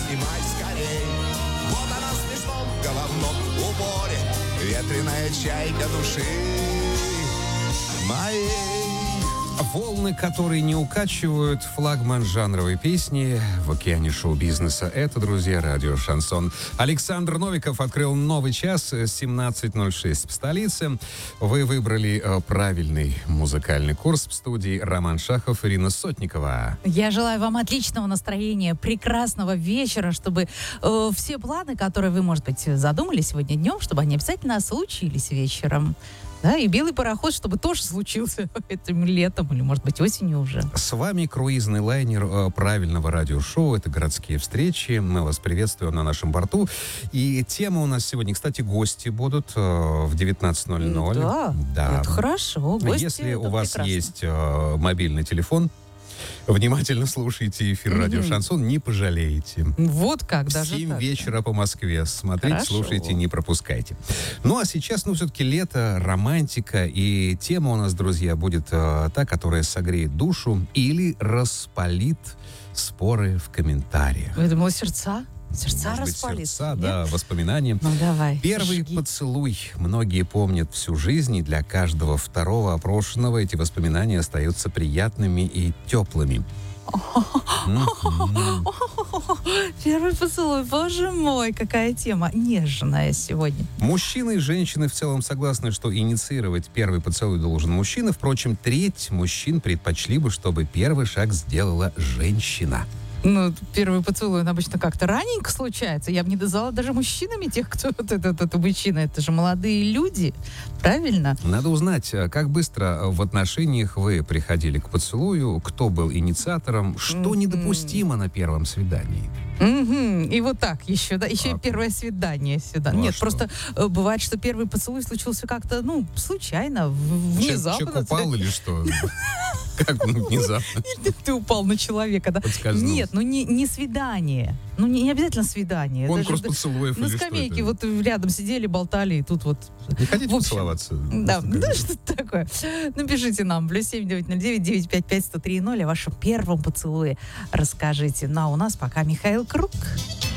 снимай скорей. Вот она в смешном головном уборе, ветреная чайка души моей. Волны, которые не укачивают, флагман жанровой песни в океане шоу-бизнеса. Это, друзья, радио «Шансон». Александр Новиков открыл новый час, 17:06 в столице. Вы выбрали правильный музыкальный курс. В студии Роман Шахов, Ирина Сотникова. Я желаю вам отличного настроения, прекрасного вечера, чтобы все планы, которые вы, может быть, задумали сегодня днем, чтобы они обязательно случились вечером. Да, и белый пароход, чтобы тоже случился этим летом или, может быть, осенью уже. С вами круизный лайнер правильного радиошоу. Это «Городские встречи». Мы вас приветствуем на нашем борту. И тема у нас сегодня, кстати, гости будут в 19:00. Да, это хорошо. Гости, если это у вас прекрасно. есть мобильный телефон, внимательно слушайте эфир «Радио Шансон», не пожалеете. Вот как, даже 7 так. вечера по Москве. Смотрите, Хорошо. слушайте, не пропускайте. Ну, а сейчас, все-таки лето, романтика. И тема у нас, друзья, будет та, которая согреет душу или распалит споры в комментариях. Я думала, сердца? Сердца Может быть, распались. сердца, нет? да, воспоминания. Ну, давай. Первый жги. поцелуй многие помнят всю жизнь, и для каждого второго опрошенного эти воспоминания остаются приятными и теплыми. Первый поцелуй, боже мой, какая тема нежная сегодня. Мужчины и женщины в целом согласны, что инициировать первый поцелуй должен мужчина. Впрочем, треть мужчин предпочли бы, чтобы первый шаг сделала женщина. Ну, первый поцелуй, он обычно как-то раненько случается. Я бы не назвала даже мужчинами тех, кто это мужчина. Это же молодые люди, правильно? Надо узнать, как быстро в отношениях вы приходили к поцелую, кто был инициатором, что недопустимо на первом свидании. И вот так еще, да, еще и первое свидание сюда. Ну, а Нет, что? просто бывает, что первый поцелуй случился как-то, случайно, внезапно. Человек упал или что? Как внезапно? Ты упал на человека, да? Подскользнулся. Нет, не свидание. Не обязательно свидание. Конкурс Даже поцелуев на или что скамейке это? вот рядом сидели, болтали, и тут вот... Не хотите В общем, поцеловаться? Да, что-то такое. Напишите нам, +7 909 955 1030 о вашем первом поцелуе. Расскажите. Ну, а у нас пока Михаил Круг.